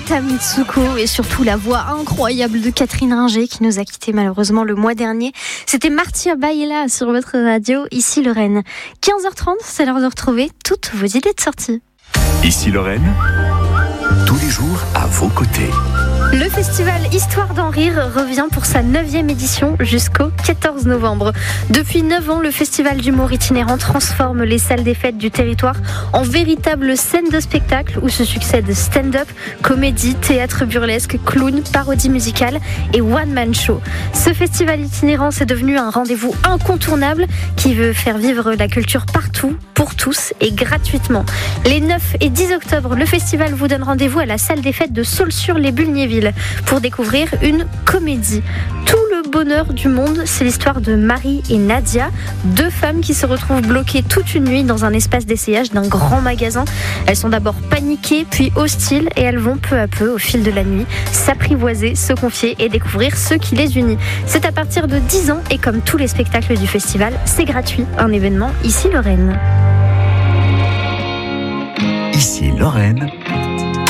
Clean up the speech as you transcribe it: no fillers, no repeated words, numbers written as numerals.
Kenta Mitsuko et surtout la voix incroyable de Catherine Ringer qui nous a quittés malheureusement le mois dernier. C'était Martia Baila sur votre radio, ici Lorraine. 15h30, c'est l'heure de retrouver toutes vos idées de sortie. Ici Lorraine, tous les jours à vos côtés. Le festival Histoire d'en rire revient pour sa 9e édition jusqu'au 14 novembre. Depuis 9 ans, le festival d'humour itinérant transforme les salles des fêtes du territoire en véritables scènes de spectacle où se succèdent stand-up, comédie, théâtre burlesque, clown, parodie musicale et one-man show. Ce festival itinérant, c'est devenu un rendez-vous incontournable qui veut faire vivre la culture partout, pour tous et gratuitement. Les 9 et 10 octobre, le festival vous donne rendez-vous à la salle des fêtes de Saulx-sur-les-Bulgnéville pour découvrir une comédie. Tout le bonheur du monde, c'est l'histoire de Marie et Nadia, 2 femmes qui se retrouvent bloquées toute une nuit dans un espace d'essayage d'un grand magasin. Elles sont d'abord paniquées, puis hostiles, et elles vont peu à peu, au fil de la nuit, s'apprivoiser, se confier et découvrir ce qui les unit. C'est à partir de 10 ans, et comme tous les spectacles du festival, c'est gratuit. Un événement ici Lorraine. Ici Lorraine,